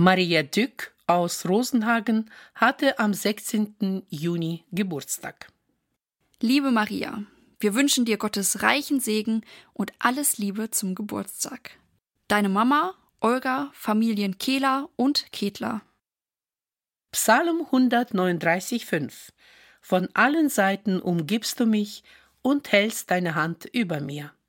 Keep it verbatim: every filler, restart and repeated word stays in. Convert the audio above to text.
Maria Dück aus Rosenhagen hatte am sechzehnten Juni Geburtstag. Liebe Maria, wir wünschen dir Gottes reichen Segen und alles Liebe zum Geburtstag. Deine Mama, Olga, Familien Kehler und Ketler. Psalm hundertneununddreißig, fünf. Von allen Seiten umgibst du mich und hältst deine Hand über mir.